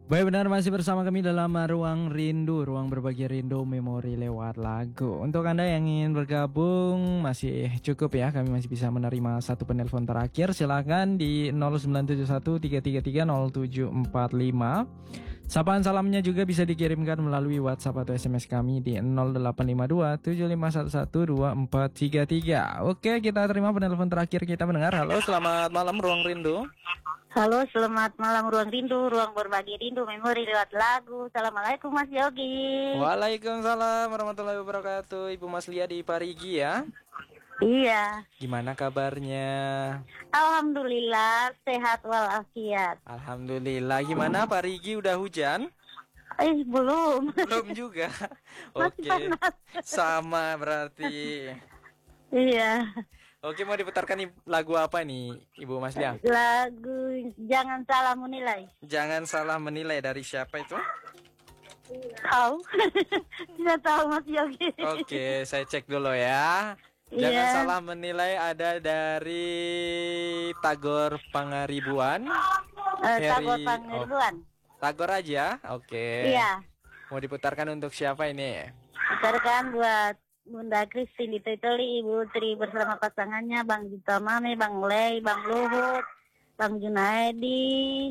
Baik, benar masih bersama kami dalam Ruang Rindu, ruang berbagi rindu memori lewat lagu. Untuk Anda yang ingin bergabung masih cukup ya, kami masih bisa menerima satu penelpon terakhir. Silakan di 0971 333 0745. Sapaan salamnya juga bisa dikirimkan melalui WhatsApp atau SMS kami di 0852 7511 2433. Oke, kita terima penelpon terakhir, kita mendengar. Halo, selamat malam Ruang Rindu. Halo, selamat malam Ruang Rindu, ruang berbagi rindu memori lewat lagu. Assalamualaikum Mas Yogi. Waalaikumsalam warahmatullahi wabarakatuh. Ibu Mas Lia di Parigi ya. Iya. Gimana kabarnya? Alhamdulillah sehat walafiat. Alhamdulillah. Gimana Parigi, udah hujan? Belum. Belum juga. Masih Oke. panas. Sama berarti. Iya. Oke, mau diputarkan lagu apa nih Ibu Mas Lia? Lagu Jangan Salah Menilai. Jangan salah menilai, dari siapa itu? Tahu? Tidak tahu Mas Yogi. Oke, saya cek dulu ya. Jangan Iya. salah menilai ada dari Tagor Pangaribuan. Tagor Heri- Pangeribuan. Tagor aja. Oke. Iya. Mau diputarkan untuk siapa ini? Putarkan buat Bunda Christine di Titoli, Ibu Tri bersama pasangannya, Bang Jita Mame, Bang Lei, Bang Luhut, Bang Junaedi,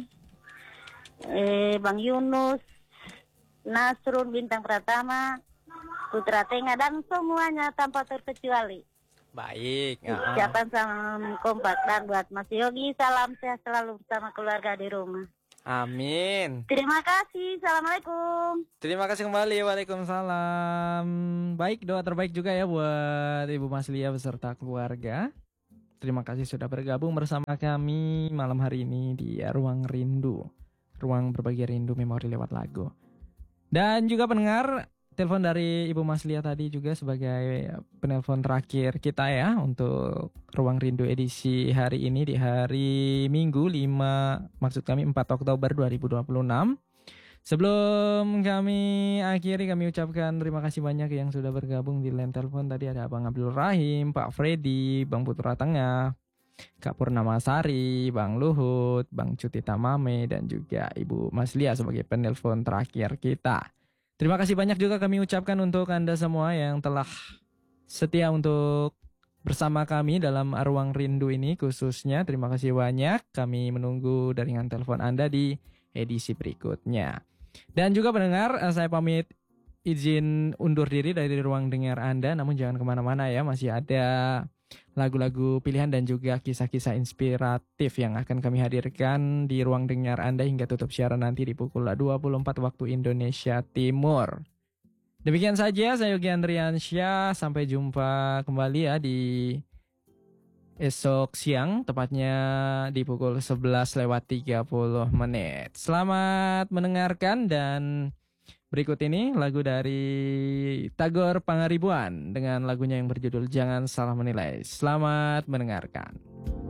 Bang Yunus, Nasrun, Bintang Pratama, Putra Tengah, dan semuanya tanpa terkecuali. Baik. Ucapan salam kompak, dan buat Mas Yogi, salam sehat selalu bersama keluarga di rumah. Amin. Terima kasih, Assalamualaikum. Terima kasih kembali. Waalaikumsalam. Baik, doa terbaik juga ya buat Ibu Mas Lia beserta keluarga. Terima kasih sudah bergabung bersama kami malam hari ini di Ruang Rindu, ruang berbagi rindu memori lewat lagu. Dan juga pendengar, telepon dari Ibu Mas Lia tadi juga sebagai penelpon terakhir kita ya untuk Ruang Rindu edisi hari ini di hari Minggu 4 Oktober 2026. Sebelum kami akhiri, kami ucapkan terima kasih banyak yang sudah bergabung di line telepon. Tadi ada Bang Abdul Rahim, Pak Freddy, Bang Putra Tengah, Kak Purnamasari, Bang Luhut, Bang Cuti Tamame, dan juga Ibu Mas Lia sebagai penelpon terakhir kita. Terima kasih banyak juga kami ucapkan untuk Anda semua yang telah setia untuk bersama kami dalam Ruang Rindu ini khususnya. Terima kasih banyak. Kami menunggu jaringan telepon Anda di edisi berikutnya. Dan juga pendengar, saya pamit izin undur diri dari ruang dengar Anda. Namun jangan kemana-mana ya, masih ada lagu-lagu pilihan dan juga kisah-kisah inspiratif yang akan kami hadirkan di ruang dengar Anda hingga tutup siaran nanti di pukul 24 waktu Indonesia Timur. Demikian saja, saya Yogi Andriansyah. Sampai jumpa kembali ya di esok siang, tepatnya di pukul 11:30. Selamat mendengarkan, dan berikut ini lagu dari Tagor Pangaribuan dengan lagunya yang berjudul Jangan Salah Menilai. Selamat mendengarkan.